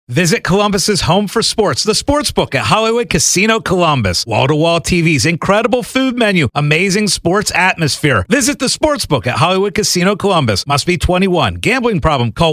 Visit Columbus's home for sports, the Sportsbook at Hollywood Casino Columbus. Wall-to-wall TVs, incredible food menu, amazing sports atmosphere. Visit the Sportsbook at Hollywood Casino Columbus. Must be 21. Gambling problem? Call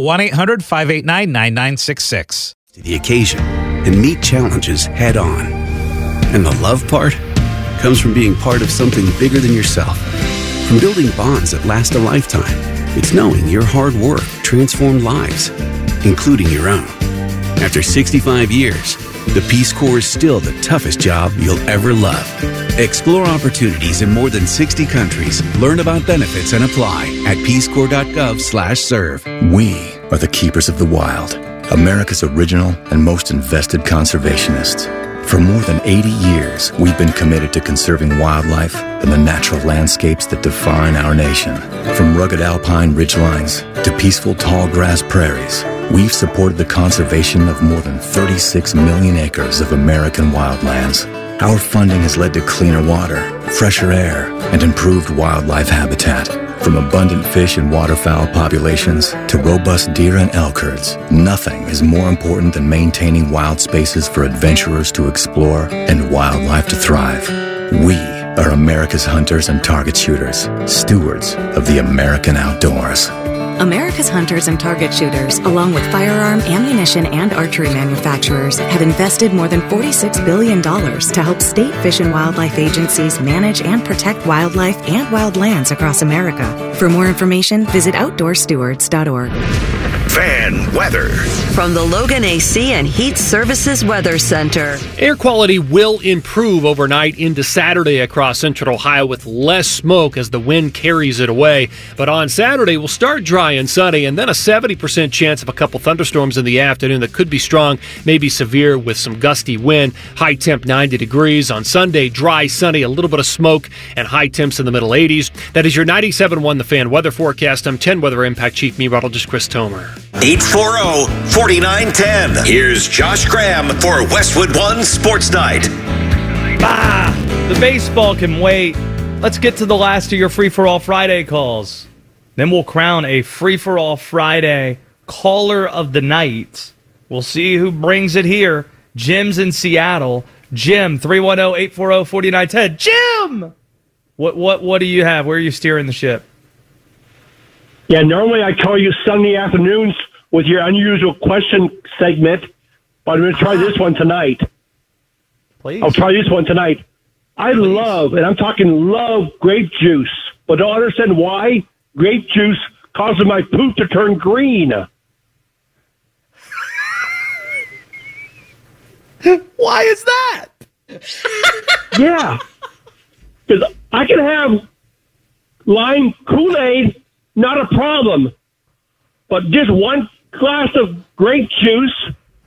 1-800-589-9966. To the occasion and meet challenges head on. And the love part comes from being part of something bigger than yourself. From building bonds that last a lifetime. It's knowing your hard work transformed lives, including your own. After 65 years, the Peace Corps is still the toughest job you'll ever love. Explore opportunities in more than 60 countries. Learn about benefits and apply at peacecorps.gov/serve. We are the keepers of the wild, America's original and most invested conservationists. For more than 80 years, we've been committed to conserving wildlife and the natural landscapes that define our nation. From rugged alpine ridgelines to peaceful tall grass prairies, we've supported the conservation of more than 36 million acres of American wildlands. Our funding has led to cleaner water, fresher air, and improved wildlife habitat. From abundant fish and waterfowl populations to robust deer and elk herds, nothing is more important than maintaining wild spaces for adventurers to explore and wildlife to thrive. We are America's hunters and target shooters, stewards of the American outdoors. America's hunters and target shooters, along with firearm, ammunition, and archery manufacturers, have invested more than $46 billion to help state fish and wildlife agencies manage and protect wildlife and wildlands across America. For more information, visit OutdoorStewards.org. Fan weather from the Logan AC and Heat Services Weather Center. Air quality will improve overnight into Saturday across central Ohio with less smoke as the wind carries it away. But on Saturday, we'll start dry and sunny, and then a 70% chance of a couple thunderstorms in the afternoon that could be strong, maybe severe with some gusty wind. High temp 90 degrees. On Sunday, dry, sunny, a little bit of smoke, and high temps in the middle 80s. That is your 97.1 The Fan weather forecast. I'm 10 Weather Impact Chief Meteorologist Chris Tomer. 840-4910. Here's Josh Graham for Westwood One Sports Night. The baseball can wait. Let's get to the last of your Free-for-All Friday calls. Then we'll crown a Free-for-All Friday caller of the night. We'll see who brings it here. Jim's in Seattle. Jim, 310-840-4910. Jim! What do you have? Where are you steering the ship? Yeah, normally I call you Sunday afternoons with your unusual question segment, but I'm going to try this one tonight. Please. I'll try this one tonight. I love, and I'm talking love, grape juice, but don't understand why grape juice causes my poop to turn green. Why is that? Yeah, because I can have lime Kool-Aid, not a problem. But just one glass of grape juice,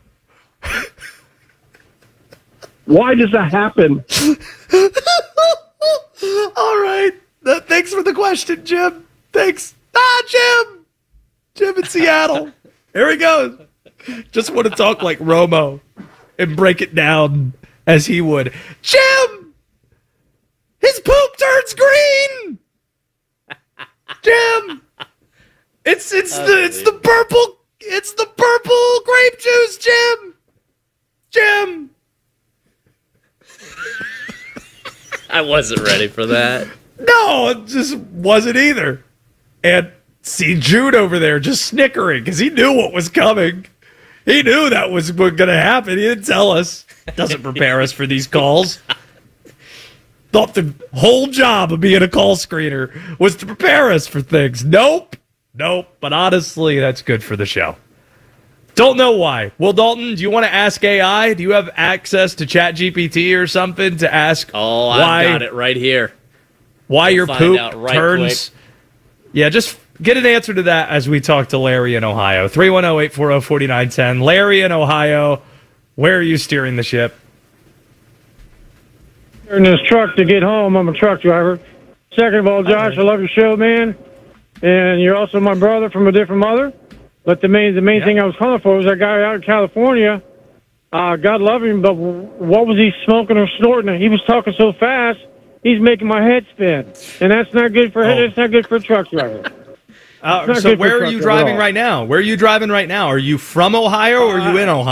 why does that happen? All right. Thanks for the question, Jim. Thanks. Jim! Jim in Seattle. Here he goes. Just want to talk like Romo and break it down as he would. Jim! His poop turns green! Jim! It's the purple grape juice, Jim. Jim. I wasn't ready for that. No, it just wasn't either. And see Jude over there just snickering because he knew what was coming. He knew that was going to happen. He didn't tell us. Doesn't prepare us for these calls. Thought the whole job of being a call screener was to prepare us for things. Nope. But honestly, that's good for the show. Don't know why. Well, Dalton, do you want to ask AI? Do you have access to ChatGPT or something to ask I've got it right here. Why your poop turns? Quick. Yeah, just get an answer to that as we talk to Larry in Ohio. 310-840-4910. Larry in Ohio, where are you steering the ship? In this truck to get home. I'm a truck driver. Second of all, Josh, I love your show, man. And you're also my brother from a different mother. But the main thing I was calling for was that guy out in California. God love him, but what was he smoking or snorting? He was talking so fast, he's making my head spin, and that's not good for that's not good for a truck driver. So where are you driving right now? Where are you driving right now? Are you from Ohio or are you in Ohio?